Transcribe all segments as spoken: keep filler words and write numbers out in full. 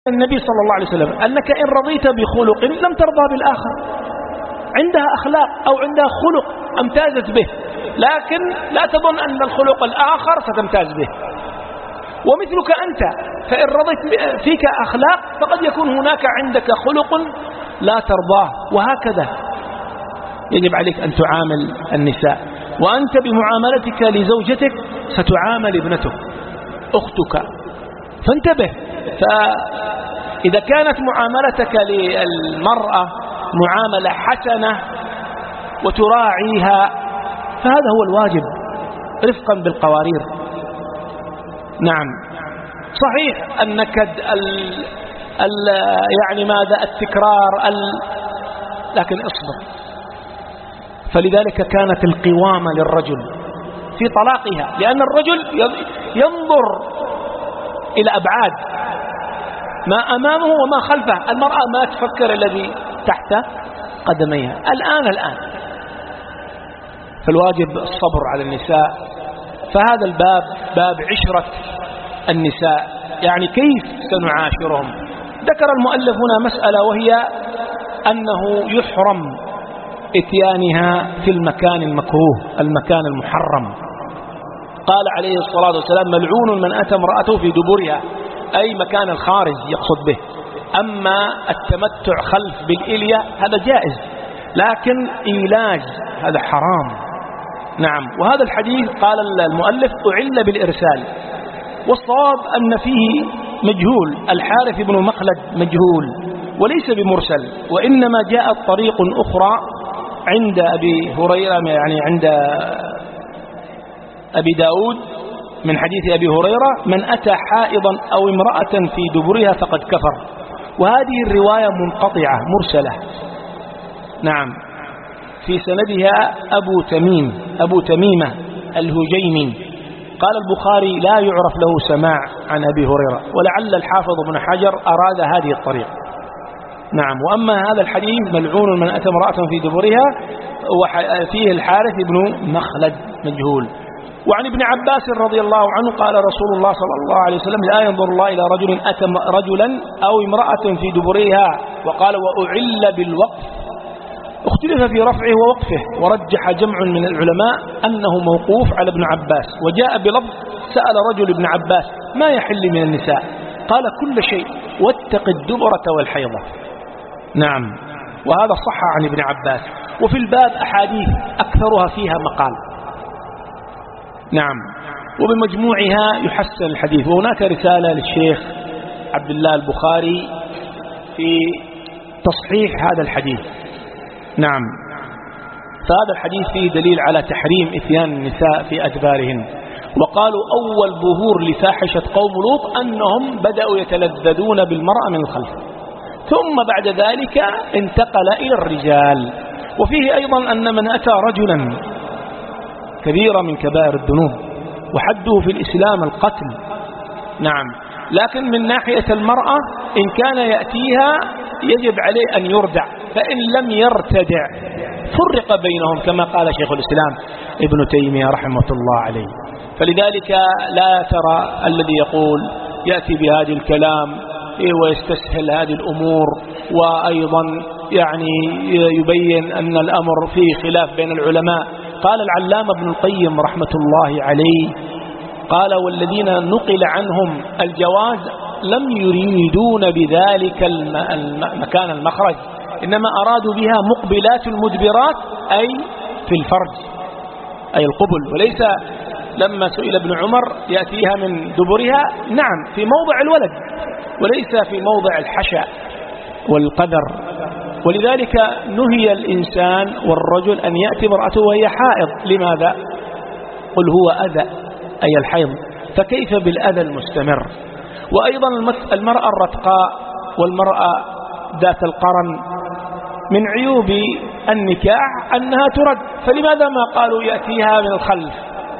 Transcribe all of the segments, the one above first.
النبي صلى الله عليه وسلم أنك إن رضيت بخلق لم ترضى بالآخر. عندها أخلاق أو عندها خلق امتازت به، لكن لا تظن أن الخلق الآخر ستمتاز به. ومثلك أنت، فإن رضيت فيك أخلاق فقد يكون هناك عندك خلق لا ترضاه، وهكذا يجب عليك أن تعامل النساء. وأنت بمعاملتك لزوجتك ستعامل ابنتك أختك، فانتبه. فإذا كانت معاملتك للمرأة معاملة حسنة وتراعيها فهذا هو الواجب رفقا بالقوارير. نعم صحيح النكد ال ال يعني ماذا التكرار ال لكن اصبر. فلذلك كانت القوامة للرجل في طلاقها، لأن الرجل ينظر إلى أبعاد ما أمامه وما خلفه. المرأة ما تفكر الذي تحت قدميها الآن الآن فالواجب الصبر على النساء. فهذا الباب باب عشرة النساء، يعني كيف سنعاشرهم. ذكر المؤلف هنا مسألة، وهي أنه يحرم اتيانها في المكان المكروه، المكان المحرم. قال عليه الصلاة والسلام: ملعون من أتى امرأته في دبرها، أي مكان الخارج يقصد به. أما التمتع خلف بالإلية هذا جائز، لكن إيلاج هذا حرام. نعم. وهذا الحديث قال المؤلف أعل بالإرسال، والصواب أن فيه مجهول، الحارث بن مخلد مجهول وليس بمرسل، وإنما جاءت طريق أخرى عند أبي هريرة، يعني عند أبي داود من حديث أبي هريرة: من أتى حائضا أو امرأة في دبرها فقد كفر. وهذه الرواية منقطعة مرسلة. نعم. في سندها أبو تميم أبو تميمة الهجيمي. قال البخاري: لا يعرف له سماع عن أبي هريرة، ولعل الحافظ بن حجر أراد هذه الطريق. نعم. وأما هذا الحديث ملعون من أتى امرأة في دبرها وفيه الحارث بن مخلد مجهول. وعن ابن عباس رضي الله عنه قال رسول الله صلى الله عليه وسلم: لا ينظر الله إلى رجل أتى رجلا أو امرأة في دبرها. وقال: وأعل بالوقف. اختلف في رفعه ووقفه، ورجح جمع من العلماء أنه موقوف على ابن عباس. وجاء بلفظ: سأل رجل ابن عباس: ما يحل من النساء؟ قال: كل شيء، واتق الدبرة والحيضة. نعم. وهذا صح عن ابن عباس. وفي الباب أحاديث أكثرها فيها مقال. نعم. وبمجموعها يحسن الحديث. وهناك رسالة للشيخ عبد الله البخاري في تصحيح هذا الحديث. نعم. فهذا الحديث فيه دليل على تحريم إتيان النساء في أدبارهن. وقالوا أول ظهور لفاحشة قوم لوط أنهم بدأوا يتلذذون بالمرأة من الخلف، ثم بعد ذلك انتقل إلى الرجال. وفيه أيضا أن من أتى رجلا كبيرة من كبائر الذنوب، وحده في الإسلام القتل. نعم. لكن من ناحية المرأة إن كان يأتيها يجب عليه أن يردع، فإن لم يرتدع فرق بينهم، كما قال شيخ الإسلام ابن تيمية رحمه الله عليه. فلذلك لا ترى الذي يقول يأتي بهذه الكلام ويستسهل هذه الأمور، وأيضا يعني يبين أن الأمر فيه خلاف بين العلماء. قال العلامة ابن القيم رحمة الله عليه، قال: والذين نقل عنهم الجواز لم يريدون بذلك المكان المخرج، إنما أرادوا بها مقبلات المدبرات، أي في الفرج، أي القبل. وليس لما سئل ابن عمر يأتيها من دبرها، نعم في موضع الولد وليس في موضع الحشا والقذر. ولذلك نهي الإنسان والرجل أن يأتي امرأته وهي حائض. لماذا؟ قل هو أذى، أي الحيض، فكيف بالأذى المستمر؟ وأيضا المرأة الرتقاء والمرأة ذات القرن من عيوب النكاح أنها ترد، فلماذا ما قالوا يأتيها من الخلف؟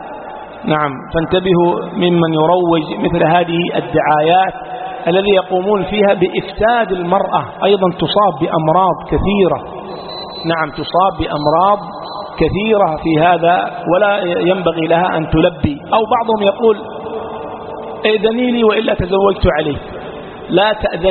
نعم. فانتبهوا ممن يروج مثل هذه الدعايات الذي يقومون فيها بإفساد المرأة. أيضا تصاب بأمراض كثيرة. نعم تصاب بأمراض كثيرة في هذا، ولا ينبغي لها أن تلبي. أو بعضهم يقول: ائذني لي وإلا تزوجت عليه. لا تأذن